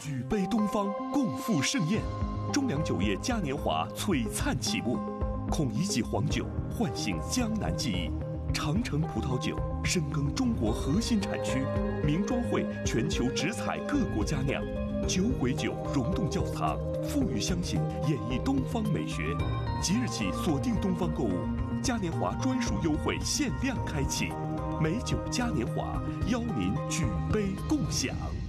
举杯东方，共赴盛宴。中粮酒业嘉年华璀璨启幕，孔乙己黄酒唤醒江南记忆，长城葡萄酒深耕中国核心产区，名庄会全球直采各国佳酿，酒鬼酒溶洞窖藏，馥郁香型演绎东方美学。即日起锁定东方购物，嘉年华专属优惠限量开启，美酒嘉年华邀您举杯共享。